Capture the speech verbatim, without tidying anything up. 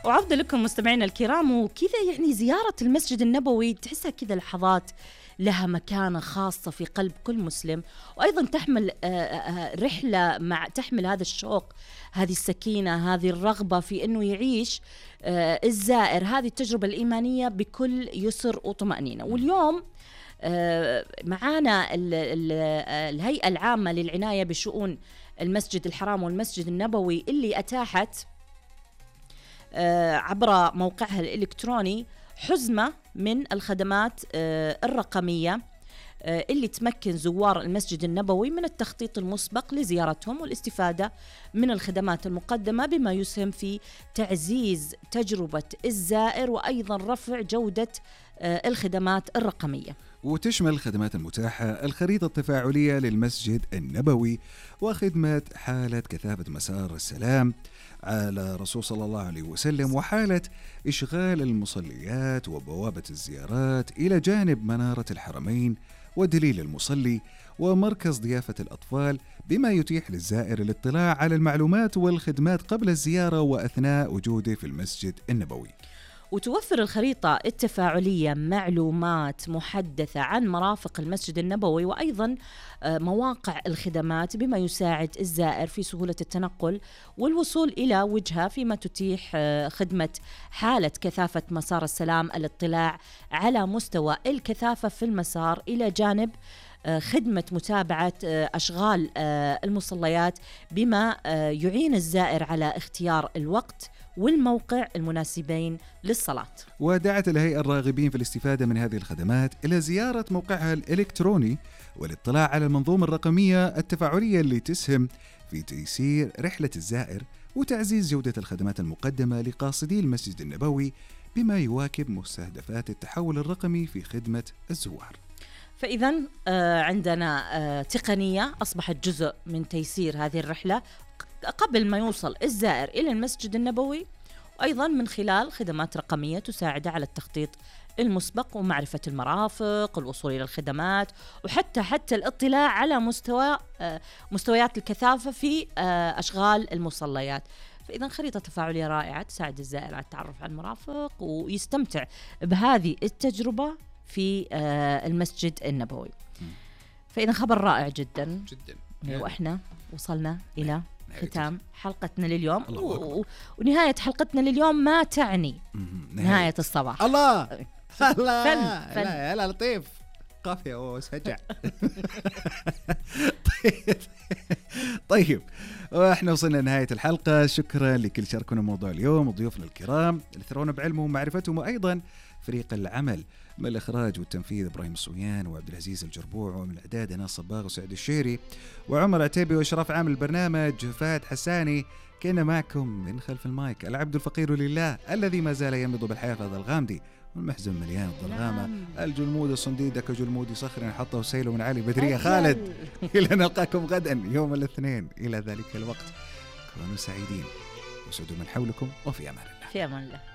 وعودة لكم مستمعينا الكرام. وكذا يعني زيارة المسجد النبوي تحسها كذا لحظات لها مكانة خاصة في قلب كل مسلم، وأيضا تحمل رحلة مع تحمل هذا الشوق، هذه السكينة، هذه الرغبة في أنه يعيش الزائر هذه التجربة الإيمانية بكل يسر وطمأنينة. واليوم معانا الهيئة العامة للعناية بشؤون المسجد الحرام والمسجد النبوي اللي أتاحت عبر موقعها الإلكتروني حزمة من الخدمات الرقمية اللي تمكن زوار المسجد النبوي من التخطيط المسبق لزيارتهم والاستفادة من الخدمات المقدمة، بما يسهم في تعزيز تجربة الزائر وأيضا رفع جودة الخدمات الرقمية. وتشمل الخدمات المتاحة الخريطة التفاعلية للمسجد النبوي وخدمة حالة كثافة مسار السلام على رسول صلى الله عليه وسلم وحالة إشغال المصليات وبوابة الزيارات، إلى جانب منارة الحرمين ودليل المصلي ومركز ضيافة الأطفال، بما يتيح للزائر الاطلاع على المعلومات والخدمات قبل الزيارة وأثناء وجوده في المسجد النبوي. وتوفر الخريطة التفاعلية معلومات محدثة عن مرافق المسجد النبوي وأيضا مواقع الخدمات، بما يساعد الزائر في سهولة التنقل والوصول إلى وجهة، فيما تتيح خدمة حالة كثافة مسار السلام الاطلاع على مستوى الكثافة في المسار، إلى جانب خدمة متابعة أشغال المصليات، بما يعين الزائر على اختيار الوقت والموقع المناسبين للصلاة. ودعت الهيئة الراغبين في الاستفادة من هذه الخدمات إلى زيارة موقعها الإلكتروني والاطلاع على المنظومة الرقمية التفاعلية اللي تسهم في تيسير رحلة الزائر وتعزيز جودة الخدمات المقدمة لقاصدي المسجد النبوي، بما يواكب مستهدفات التحول الرقمي في خدمة الزوار. فإذا عندنا تقنية أصبحت جزء من تيسير هذه الرحلة قبل ما يوصل الزائر إلى المسجد النبوي، وأيضا من خلال خدمات رقمية تساعد على التخطيط المسبق ومعرفة المرافق، الوصول إلى الخدمات، وحتى حتى الاطلاع على مستوى مستويات الكثافة في أشغال المصليات. فإذا خريطة تفاعلية رائعة تساعد الزائر على التعرف على المرافق ويستمتع بهذه التجربة في المسجد النبوي. فإذا خبر رائع جدا جدا، وإحنا وصلنا إلى ختام حلقتنا لليوم، و... ونهاية حلقتنا لليوم ما تعني نهاية الصباح. الله الله فن فن لا لا لطيف قافية وسجع. طيب واحنا وصلنا لنهاية الحلقة. شكرا لكل شاركونا موضوع اليوم وضيوفنا الكرام اللي ثرونا بعلمهم ومعرفتهم، وأيضا فريق العمل من الإخراج والتنفيذ إبراهيم الصويان وعبد العزيز الجربوع، ومن الإعداد أنا صباغ وسعد الشيري وعمر عتيبي، وإشراف عام البرنامج فهد حساني. كنا معكم من خلف المايك العبد الفقير لله الذي ما زال ينبض بالحياة في هذا الغامدي والمحزن مليان الضرغامة، الجلمود الصنديدة كجلمود صخر حطه سيله من علي بدرية خالد. إلى نلقاكم غدا يوم الاثنين، إلى ذلك الوقت كونوا سعيدين وسعدوا من حولكم، وفي أمان الله. في أمان الله.